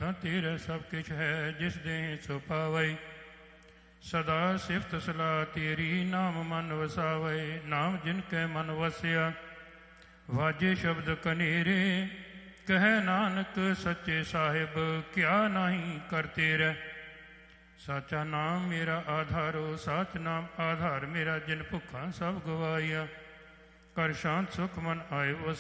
ਤਾਂ ਤੇਰਾ ਸਭ ਕਿਛ ਹੈ, ਜਿਸ ਦੇ ਸੋ ਪਾਵੈ। ਸਦਾ ਸਿਫਤ ਸਲਾਹ ਤੇਰੀ, ਨਾਮ ਮਨ ਵਸਾਵੈ। ਨਾਮ ਜਿਨ ਕੈ ਮਨ ਵਸਿਆ, ਵਾਜੇ ਸ਼ਬਦ ਕਨੇਰੇ। ਕਹੈ ਨਾਨਕ ਸੱਚੇ ਸਾਹਿਬ, ਕਿਆ ਨਾਹੀ ਕਰ ਤੇਰੇ। ਸਾਚਾ ਨਾਮ ਮੇਰਾ ਆਧਾਰੋ, ਸਾਚ ਨਾਮ ਆਧਾਰ ਮੇਰਾ। ਜਿਨ ਭੁੱਖਾਂ ਸਭ ਗਵਾਇਆ, ਕਰ ਸ਼ਾਂਤ ਸੁਖ ਮਨ ਆਏ ਵਸ।